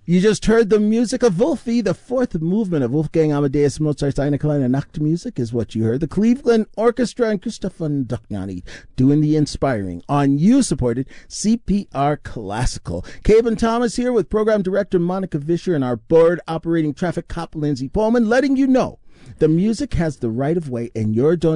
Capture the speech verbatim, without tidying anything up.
You just heard the music of Wolfie. The fourth movement of Wolfgang Amadeus Mozart's Eine kleine Nachtmusik is what you heard. The Cleveland Orchestra and Christoph Duchnani doing the inspiring on you-supported C P R Classical. Caven Thomas here with Program Director Monica Vischer and our board operating traffic cop Lindsay Pullman, letting you know the music has the right of way and your donation